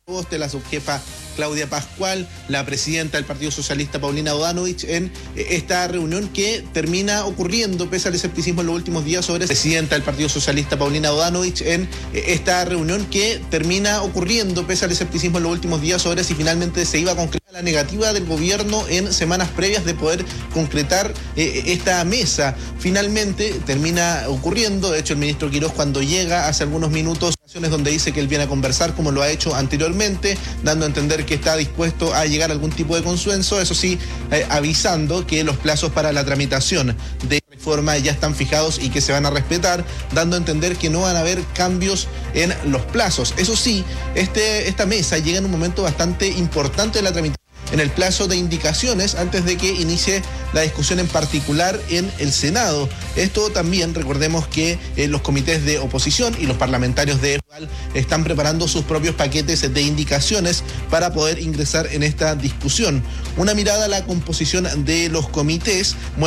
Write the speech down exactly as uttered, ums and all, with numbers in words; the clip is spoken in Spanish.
de la subjefa Claudia Pascual, la presidenta del Partido Socialista Paulina Bodanovich, en esta reunión que termina ocurriendo pese al escepticismo en los últimos días sobre presidenta del Partido Socialista Paulina Bodanovich, en esta reunión que termina ocurriendo pese al escepticismo en los últimos días sobre si finalmente se iba a concretar la negativa del gobierno en semanas previas de poder concretar eh, esta mesa. Finalmente termina ocurriendo. De hecho, el ministro Quirós, cuando llega hace algunos minutos, donde dice que él viene a conversar como lo ha hecho anteriormente, dando a entender que está dispuesto a llegar a algún tipo de consenso, eso sí, eh, avisando que los plazos para la tramitación de reforma ya están fijados y que se van a respetar, dando a entender que no van a haber cambios en los plazos. Eso sí, este, esta mesa llega en un momento bastante importante de la tramitación, en el plazo de indicaciones antes de que inicie la discusión en particular en el Senado. Esto también, recordemos que eh, los comités de oposición y los parlamentarios de están preparando sus propios paquetes de indicaciones para poder ingresar en esta discusión. Una mirada a la composición de los comités